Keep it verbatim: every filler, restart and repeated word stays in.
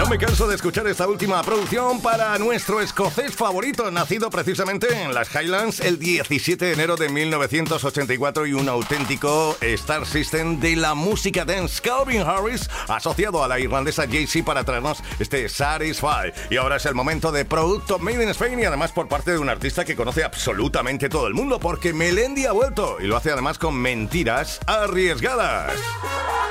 me canso de escuchar esta última producción para nuestro escocés favorito, nacido precisamente en las Highlands el diecisiete de enero de mil novecientos ochenta y cuatro y un auténtico Star System de la música dance. Calvin Harris, asociado a la irlandesa Jay-Z para traernos este Satisfy. Y ahora es el momento de producto Made in Spain y además por parte de un artista que conoce absolutamente todo el mundo porque Melendi ha vuelto y lo hace además con mentiras arriesgadas.